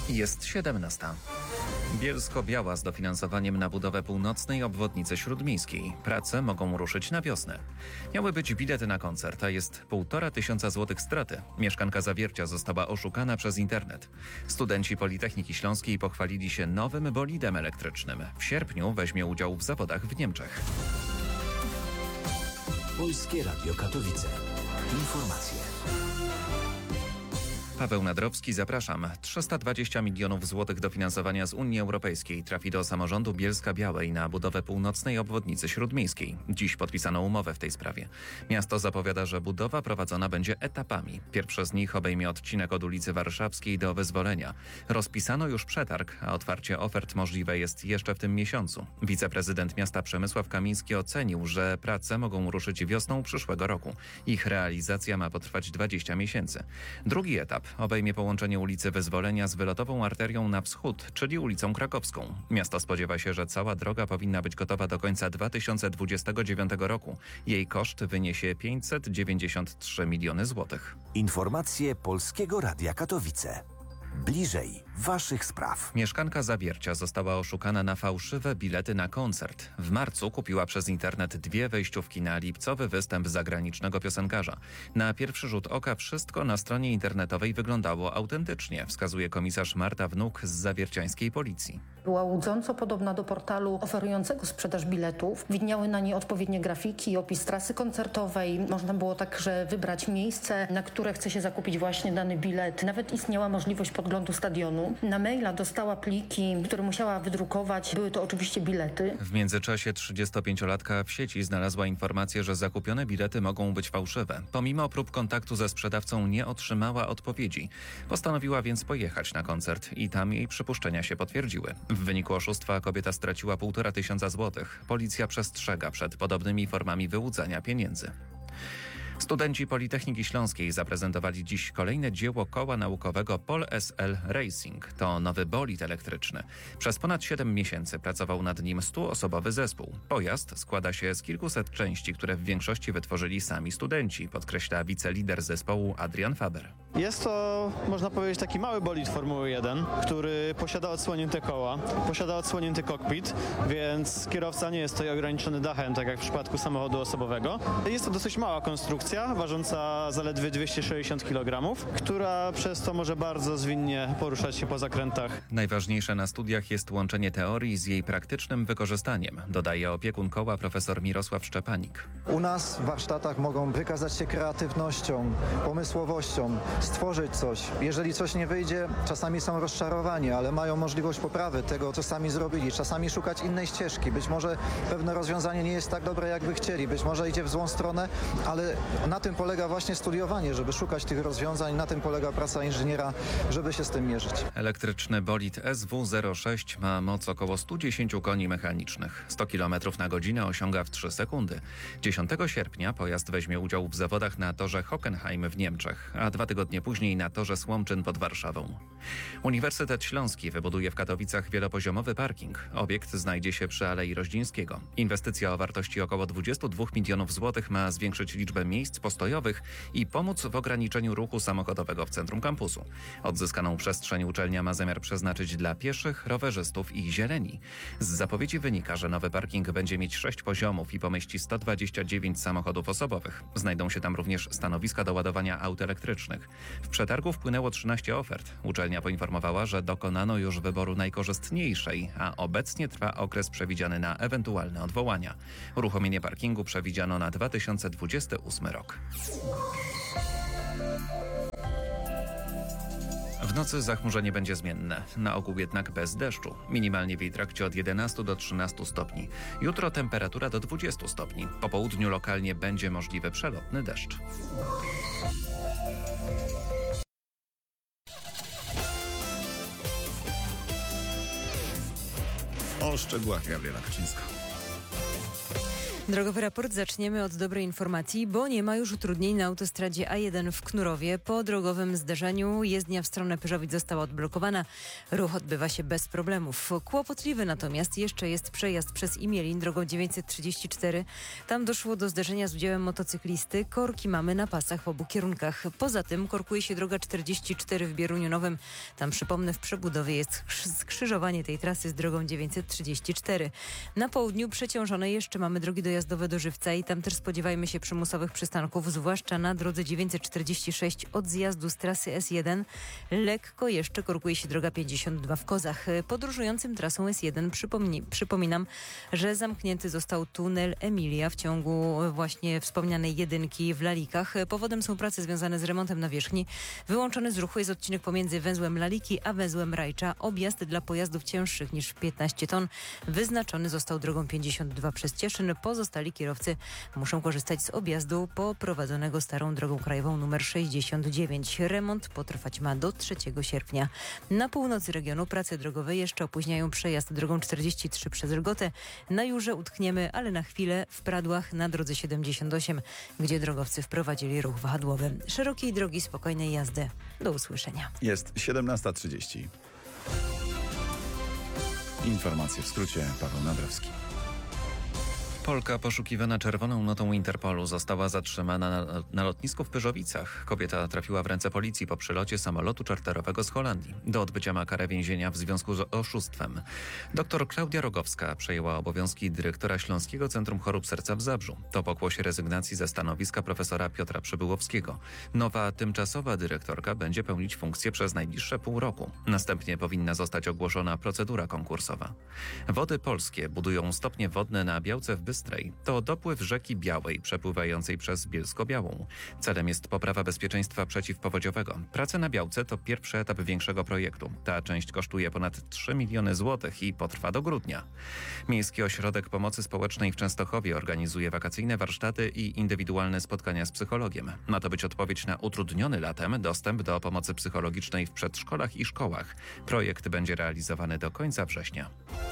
Jest 17. Bielsko-Biała z dofinansowaniem na budowę północnej obwodnicy śródmiejskiej. Prace mogą ruszyć na wiosnę. Miały być bilety na koncert, a jest 1500 złotych straty. Mieszkanka Zawiercia została oszukana przez internet. Studenci Politechniki Śląskiej pochwalili się nowym bolidem elektrycznym. W sierpniu weźmie udział w zawodach w Niemczech. Polskie Radio Katowice. Informacje. Paweł Nadrowski, zapraszam. 320 milionów złotych dofinansowania z Unii Europejskiej trafi do samorządu Bielska-Białej na budowę północnej obwodnicy śródmiejskiej. Dziś podpisano umowę w tej sprawie. Miasto zapowiada, że budowa prowadzona będzie etapami. Pierwszy z nich obejmie odcinek od ulicy Warszawskiej do Wyzwolenia. Rozpisano już przetarg, a otwarcie ofert możliwe jest jeszcze w tym miesiącu. Wiceprezydent miasta Przemysław Kamiński ocenił, że prace mogą ruszyć wiosną przyszłego roku. Ich realizacja ma potrwać 20 miesięcy. Drugi etap obejmie połączenie ulicy Wyzwolenia z wylotową arterią na wschód, czyli ulicą Krakowską. Miasto spodziewa się, że cała droga powinna być gotowa do końca 2029 roku. Jej koszt wyniesie 593 miliony złotych. Informacje Polskiego Radia Katowice. Bliżej waszych spraw. Mieszkanka Zawiercia została oszukana na fałszywe bilety na koncert. W marcu kupiła przez internet 2 wejściówki na lipcowy występ zagranicznego piosenkarza. Na pierwszy rzut oka wszystko na stronie internetowej wyglądało autentycznie, wskazuje komisarz Marta Wnuk z zawierciańskiej policji. Była łudząco podobna do portalu oferującego sprzedaż biletów. Widniały na niej odpowiednie grafiki, opis trasy koncertowej. Można było także wybrać miejsce, na które chce się zakupić właśnie dany bilet. Nawet istniała możliwość podglądu stadionu. Na maila dostała pliki, które musiała wydrukować. Były to oczywiście bilety. W międzyczasie 35-latka w sieci znalazła informację, że zakupione bilety mogą być fałszywe. Pomimo prób kontaktu ze sprzedawcą nie otrzymała odpowiedzi. Postanowiła więc pojechać na koncert i tam jej przypuszczenia się potwierdziły. W wyniku oszustwa kobieta straciła 1500 złotych. Policja przestrzega przed podobnymi formami wyłudzania pieniędzy. Studenci Politechniki Śląskiej zaprezentowali dziś kolejne dzieło koła naukowego Pol SL Racing. To nowy bolid elektryczny. Przez ponad 7 miesięcy pracował nad nim 100-osobowy zespół. Pojazd składa się z kilkuset części, które w większości wytworzyli sami studenci, podkreśla wicelider zespołu Adrian Faber. Jest to, można powiedzieć, taki mały bolid Formuły 1, który posiada odsłonięte koła, posiada odsłonięty kokpit, więc kierowca nie jest tutaj ograniczony dachem, tak jak w przypadku samochodu osobowego. Jest to dosyć mała konstrukcja, ważąca zaledwie 260 kg, która przez to może bardzo zwinnie poruszać się po zakrętach. Najważniejsze na studiach jest łączenie teorii z jej praktycznym wykorzystaniem, dodaje opiekun koła profesor Mirosław Szczepanik. U nas w warsztatach mogą wykazać się kreatywnością, pomysłowością, stworzyć coś. Jeżeli coś nie wyjdzie, czasami są rozczarowani, ale mają możliwość poprawy tego, co sami zrobili. Czasami szukać innej ścieżki. Być może pewne rozwiązanie nie jest tak dobre, jakby chcieli. Być może idzie w złą stronę, ale na tym polega właśnie studiowanie, żeby szukać tych rozwiązań. Na tym polega praca inżyniera, żeby się z tym mierzyć. Elektryczny bolid SW06 ma moc około 110 koni mechanicznych. 100 km na godzinę osiąga w 3 sekundy. 10 sierpnia pojazd weźmie udział w zawodach na torze Hockenheim w Niemczech, a 2 tygodnie później na torze Słomczyn pod Warszawą. Uniwersytet Śląski wybuduje w Katowicach wielopoziomowy parking. Obiekt znajdzie się przy Alei Roździńskiego. Inwestycja o wartości około 22 milionów złotych ma zwiększyć liczbę miejsc postojowych i pomóc w ograniczeniu ruchu samochodowego w centrum kampusu. Odzyskaną przestrzeń uczelnia ma zamiar przeznaczyć dla pieszych, rowerzystów i zieleni. Z zapowiedzi wynika, że nowy parking będzie mieć 6 poziomów i pomieści 129 samochodów osobowych. Znajdą się tam również stanowiska do ładowania aut elektrycznych. W przetargu wpłynęło 13 ofert. Uczelnia poinformowała, że dokonano już wyboru najkorzystniejszej, a obecnie trwa okres przewidziany na ewentualne odwołania. Uruchomienie parkingu przewidziano na 2028 rok. W nocy zachmurzenie będzie zmienne, na ogół jednak bez deszczu. Minimalnie w jej trakcie od 11 do 13 stopni. Jutro temperatura do 20 stopni. Po południu lokalnie będzie możliwy przelotny deszcz. O szczegółach Gabriela Kaczyńska. Drogowy raport zaczniemy od dobrej informacji, bo nie ma już utrudnień na autostradzie A1 w Knurowie. Po drogowym zdarzeniu jezdnia w stronę Pyrzowic została odblokowana. Ruch odbywa się bez problemów. Kłopotliwy natomiast jeszcze jest przejazd przez Imielin drogą 934. Tam doszło do zdarzenia z udziałem motocyklisty. Korki mamy na pasach w obu kierunkach. Poza tym korkuje się droga 44 w Bieruniu Nowym. Tam, przypomnę, w przebudowie jest skrzyżowanie tej trasy z drogą 934. Na południu przeciążone jeszcze mamy drogi dojazdowe do Żywca i tam też spodziewajmy się przymusowych przystanków, zwłaszcza na drodze 946 od zjazdu z trasy S1. Lekko jeszcze korkuje się droga 52 w Kozach. Podróżującym trasą S1 przypominam, że zamknięty został tunel Emilia w ciągu właśnie wspomnianej jedynki w Lalikach. Powodem są prace związane z remontem nawierzchni. Wyłączony z ruchu jest odcinek pomiędzy węzłem Laliki a węzłem Rajcza. Objazd dla pojazdów cięższych niż 15 ton wyznaczony został drogą 52 przez Cieszyn. Pozostali kierowcy muszą korzystać z objazdu poprowadzonego starą drogą krajową nr 69. Remont potrwać ma do 3 sierpnia. Na północy regionu prace drogowe jeszcze opóźniają przejazd drogą 43 przez Rgotę. Na Jurze utkniemy, ale na chwilę w Pradłach na drodze 78, gdzie drogowcy wprowadzili ruch wahadłowy. Szerokiej drogi, spokojnej jazdy. Do usłyszenia. Jest 17:30. Informacje w skrócie, Paweł Nadrowski. Polka poszukiwana czerwoną notą Interpolu została zatrzymana na lotnisku w Pyrzowicach. Kobieta trafiła w ręce policji po przylocie samolotu czarterowego z Holandii. Do odbycia ma karę więzienia w związku z oszustwem. Doktor Klaudia Rogowska przejęła obowiązki dyrektora Śląskiego Centrum Chorób Serca w Zabrzu. To pokłosie rezygnacji ze stanowiska profesora Piotra Przybyłowskiego. Nowa, tymczasowa dyrektorka będzie pełnić funkcję przez najbliższe pół roku. Następnie powinna zostać ogłoszona procedura konkursowa. Wody Polskie budują stopnie wodne na Białce w Bystrej. To dopływ rzeki Białej przepływającej przez Bielsko-Białą. Celem jest poprawa bezpieczeństwa przeciwpowodziowego. Prace na Białce to pierwszy etap większego projektu. Ta część kosztuje ponad 3 miliony złotych i potrwa do grudnia. Miejski Ośrodek Pomocy Społecznej w Częstochowie organizuje wakacyjne warsztaty i indywidualne spotkania z psychologiem. Ma to być odpowiedź na utrudniony latem dostęp do pomocy psychologicznej w przedszkolach i szkołach. Projekt będzie realizowany do końca września.